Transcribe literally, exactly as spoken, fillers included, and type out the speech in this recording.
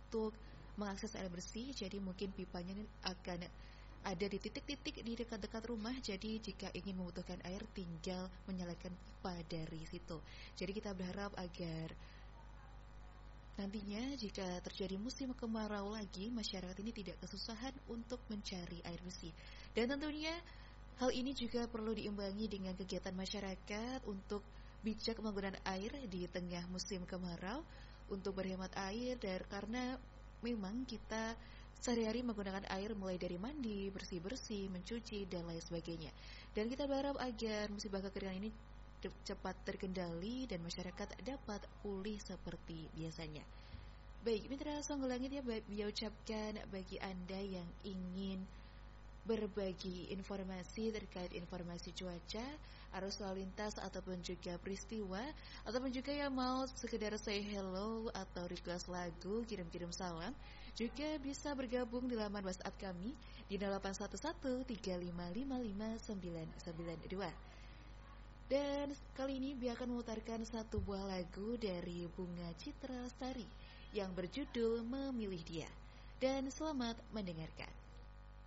untuk mengakses air bersih. Jadi mungkin pipanya ini akan ada di titik-titik di dekat-dekat rumah. Jadi jika ingin membutuhkan air, tinggal menyalakan pipa dari situ. Jadi kita berharap agar nantinya jika terjadi musim kemarau lagi, masyarakat ini tidak kesusahan untuk mencari air bersih. Dan tentunya hal ini juga perlu diimbangi dengan kegiatan masyarakat untuk bijak menggunakan air di tengah musim kemarau untuk berhemat air. Dan karena memang kita sehari-hari menggunakan air mulai dari mandi, bersih-bersih, mencuci, dan lain sebagainya. Dan kita berharap agar musibah kekeringan ini cepat terkendali dan masyarakat dapat pulih seperti biasanya. Baik, Mitra Songgol Langit, ya Bia ucapkan bagi Anda yang ingin berbagi informasi terkait informasi cuaca, arus lalu lintas ataupun juga peristiwa, ataupun juga yang mau sekedar say hello atau request lagu, kirim-kirim salam, juga bisa bergabung di laman WhatsApp kami di delapan satu satu tiga lima lima lima sembilan sembilan dua. Dan kali ini Bia akan memutarkan satu buah lagu dari Bunga Citra Lestari yang berjudul Memilih Dia. Dan selamat mendengarkan.